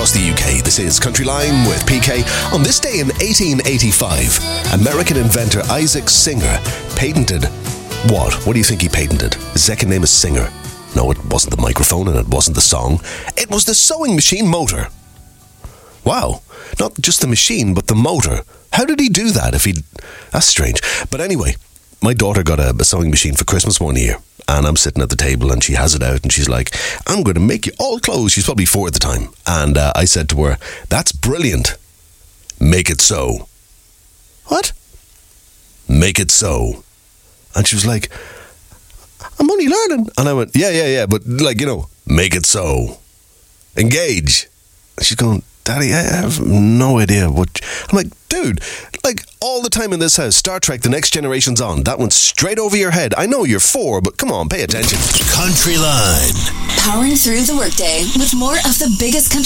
across the UK. This is Country Line with PK. On this day in 1885, American inventor Isaac Singer patented what? What do you think he patented? His second name is Singer. No, it wasn't the microphone and it wasn't the song. It was the sewing machine motor. Wow. Not just the machine, but the motor. How did he do that? That's strange. But anyway, my daughter got a sewing machine for Christmas one year. And I'm sitting at the table and she has it out and she's like, I'm going to make you all clothes. She's probably 4 at the time. And I said to her, that's brilliant. Make it so. What? Make it so. And she was like, I'm only learning. And I went, yeah. But make it so. Engage. And she's going, Daddy, I have no idea what... I'm like, dude, all the time in this house, Star Trek, The Next Generation's on. That went straight over your head. I know you're 4, but come on, pay attention. Country Line. Powering through the workday with more of the biggest country